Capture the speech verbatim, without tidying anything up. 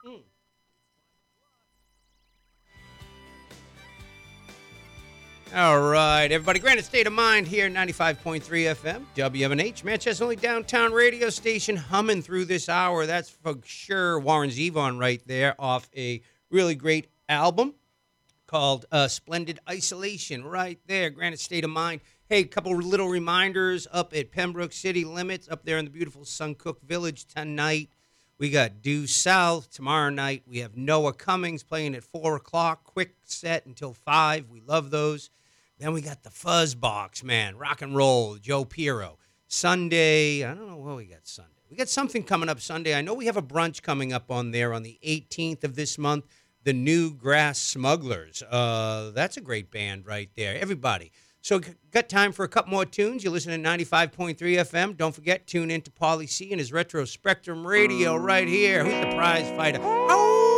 Mm. All right, everybody. Granite State of Mind here, ninety-five point three F M, W M N H, Manchester's only downtown radio station, humming through this hour. That's for sure Warren Zevon right there off a really great album called uh, Splendid Isolation right there, Granite State of Mind. Hey, a couple of little reminders up at Pembroke City Limits up there in the beautiful Suncook Village tonight. We got Due South. Tomorrow night, we have Noah Cummings playing at four o'clock. Quick set until five. We love those. Then we got the Fuzzbox, man. Rock and roll, Joe Piero. Sunday, I don't know what we got Sunday. We got something coming up Sunday. I know we have a brunch coming up on there on the eighteenth of this month. The New Grass Smugglers. Uh, that's a great band right there. Everybody. So got time for a couple more tunes. You listen to ninety-five point three F M. Don't forget, tune in to Pauly C and his Retro Spectrum Radio right here. Who's the prize fighter? Oh!